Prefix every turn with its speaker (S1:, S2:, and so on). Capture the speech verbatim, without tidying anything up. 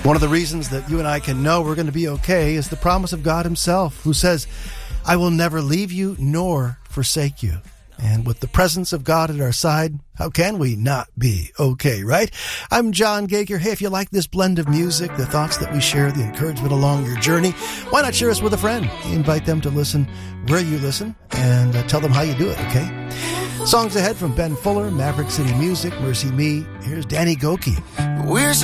S1: One of the reasons that you and I can know we're going to be okay is the promise of God himself, who says, I will never leave you nor forsake you. And with the presence of God at our side, how can we not be okay, right? I'm John Gager. Hey, if you like this blend of music, the thoughts that we share, the encouragement along your journey, why not share us with a friend? Invite them to listen where you listen and uh, tell them how you do it, okay? Songs ahead from Ben Fuller, Maverick City Music, Mercy Me. Here's Danny Gokey.
S2: We're